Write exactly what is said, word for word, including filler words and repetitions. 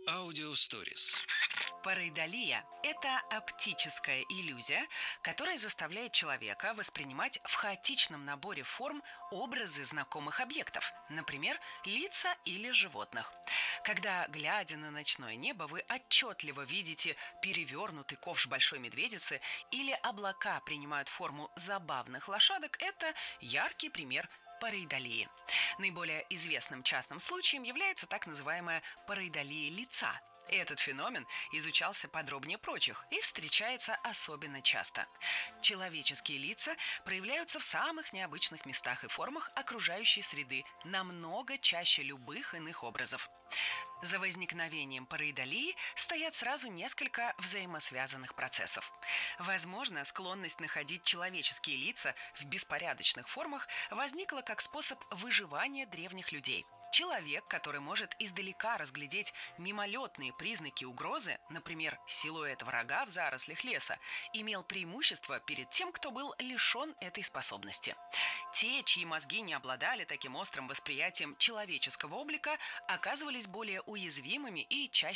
Аудио Stories. Параидолия– это оптическая иллюзия, которая заставляет человека воспринимать в хаотичном наборе форм образы знакомых объектов, например, лица или животных. Когда, глядя на ночное небо, вы отчетливо видите перевернутый ковш большой медведицы или облака принимают форму забавных лошадок, это яркий пример параидолии. Наиболее известным частным случаем является так называемая параидолия лица. Этот феномен изучался подробнее прочих и встречается особенно часто. Человеческие лица проявляются в самых необычных местах и формах окружающей среды намного чаще любых иных образов. За возникновением параидолии стоят сразу несколько взаимосвязанных процессов. Возможно, склонность находить человеческие лица в беспорядочных формах возникла как способ выживания древних людей. Человек, который может издалека разглядеть мимолетные признаки угрозы, например, силуэт врага в зарослях леса, имел преимущество перед тем, кто был лишен этой способности. Те, чьи мозги не обладали таким острым восприятием человеческого облика, оказывались более уязвимыми и чаще